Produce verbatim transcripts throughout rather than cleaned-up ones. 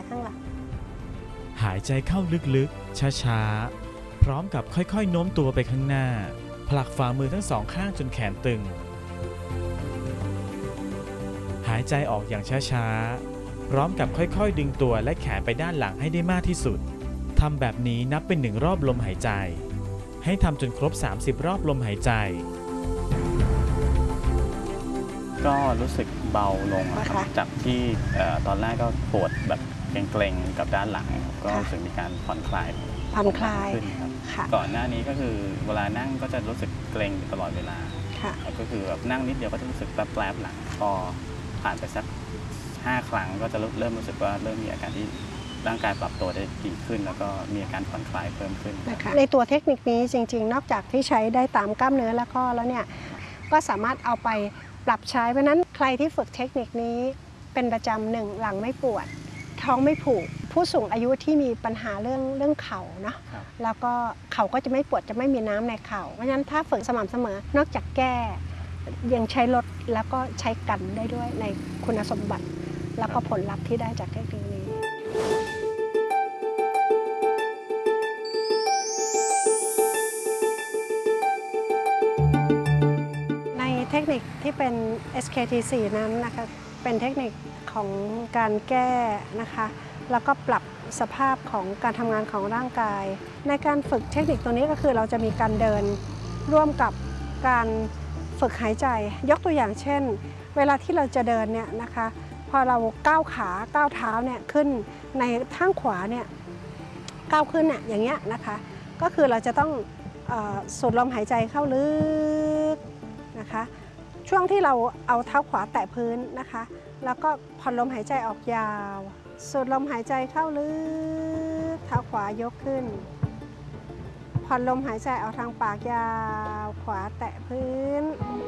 ข้างหลังหายใจเข้าลึกๆช้าๆพร้อมกับค่อยๆโน้มตัวไปข้างหน้าผลักฝ่ามือทั้งสองข้างจนแขนตึงหายใจออกอย่างช้าๆพร้อมกับค่อยๆดึงตัวและแขนไปด้านหลังให้ได้มากที่สุดทำแบบนี้นับเป็นหนึ่งรอบลมหายใจให้ทำจนครบสามสิบรอบลมหายใจก็รู้สึกเบาลงครับจากที่ตอนแรกก็ปวดแบบเกร็งๆกับด้านหลังก็รู้สึกมีการผ่อนคลายผ่อนคลายขึ้นครับก่อนหน้านี้ก็คือเวลานั่งก็จะรู้สึกเกร็งตลอดเวลาก็คือแบบนั่งนิดเดียวก็จะรู้สึกแปลบๆหลังพอผ่านไปสักห้าครั้งก็จะเริ่มรู้สึกว่าเริ่มมีอาการที่ร่างกายปรับตัวได้ดีขึ้นแล้วก็มีอาการผ่อนคลายเพิ่มขึ้นในตัวเทคนิคนี้จริงๆนอกจากที่ใช้ได้ตามกล้ามเนื้อและข้อแล้วเนี่ยก็สามารถเอาไปปรับใช้เพราะนั้นใครที่ฝึกเทคนิคนี้เป็นประจำหนึ่งหลังไม่ปวดท้องไม่ผูกผู้สูงอายุที่มีปัญหาเรื่องเรื่องเข่านะแล้วก็เข่าก็จะไม่ปวดจะไม่มีน้ำในเข่าเพราะฉะนั้นถ้าฝึกสม่ำเสมอนอกจากแก้ยังใช้ลดแล้วก็ใช้กันได้ด้วยในคุณสมบัติแล้วก็ผลลัพธ์ที่ได้จากเทคนิคนี้ในเทคนิคที่เป็น เอส เค ที โฟร์ นั้นนะคะเป็นเทคนิคของการแก้นะคะแล้วก็ปรับสภาพของการทำงานของร่างกายในการฝึกเทคนิคตัวนี้ก็คือเราจะมีการเดินร่วมกับการฝึกหายใจยกตัวอย่างเช่นเวลาที่เราจะเดินเนี่ยนะคะพอเราก้าวขาก้าวเท้าเนี่ยขึ้นในข้างขวาเนี่ยก้าวขึ้นเนี่ยอย่างเงี้ยนะคะก็คือเราจะต้องสูดลมหายใจเข้าลึกนะคะช่วงที่เราเอาเท้าขวาแตะพื้นนะคะแล้วก็ผ่อนลมหายใจออกยาวสูดลมหายใจเข้าลึกเท้าขวายกขึ้นผ่อนลมหายใจออกทางปากยาวขวาแตะพื้น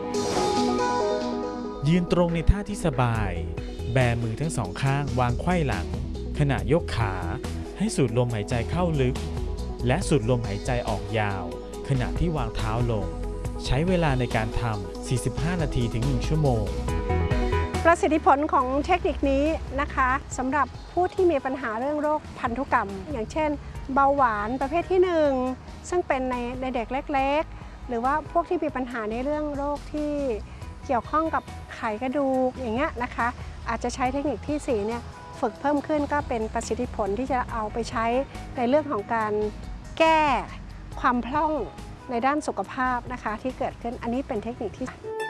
ยืนตรงในท่าที่สบายแบมือทั้งสองข้างวางไขว้หลังขณะยกขาให้สูดลมหายใจเข้าลึกและสูดลมหายใจออกยาวขณะที่วางเท้าลงใช้เวลาในการทำสี่สิบห้านาทีถึงหนึ่งชั่วโมงประสิทธิผลของเทคนิคนี้นะคะสำหรับผู้ที่มีปัญหาเรื่องโรคพันธุกรรมอย่างเช่นเบาหวานประเภทที่หนึ่งซึ่งเป็นในในเด็กเล็กๆหรือว่าพวกที่มีปัญหาในเรื่องโรคที่เกี่ยวข้องกับไขกระดูกอย่างเงี้ยนะคะอาจจะใช้เทคนิคที่สี่เนี่ยฝึกเพิ่มขึ้นก็เป็นประสิทธิผลที่จะเอาไปใช้ในเรื่องของการแก้ความพร่องในด้านสุขภาพนะคะที่เกิดขึ้นอันนี้เป็นเทคนิคที่